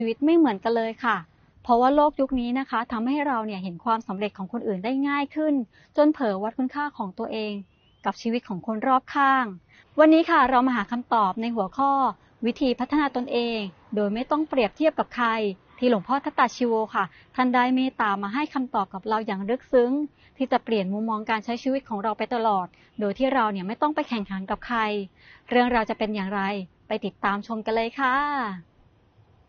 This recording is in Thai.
ชีวิตไม่เหมือนกันเลยค่ะเพราะว่าโลกยุคนี้นะคะทำให้เราเนี่ยเห็นความสำเร็จของคนอื่นได้ง่ายขึ้นจนเผลอวัดคุณค่าของตัวเองกับชีวิตของคนรอบข้างวันนี้ค่ะเรามาหาคำตอบในหัวข้อวิธีพัฒนาตนเองโดยไม่ต้องเปรียบเทียบกับใครที่หลวงพ่อทัตตาชีโวค่ะท่านได้เมตตามาให้คำตอบกับเราอย่างลึกซึ้งที่จะเปลี่ยนมุมมองการใช้ชีวิตของเราไปตลอดโดยที่เราเนี่ยไม่ต้องไปแข่งขันกับใครเรื่องราวจะเป็นอย่างไรไปติดตามชมกันเลยค่ะ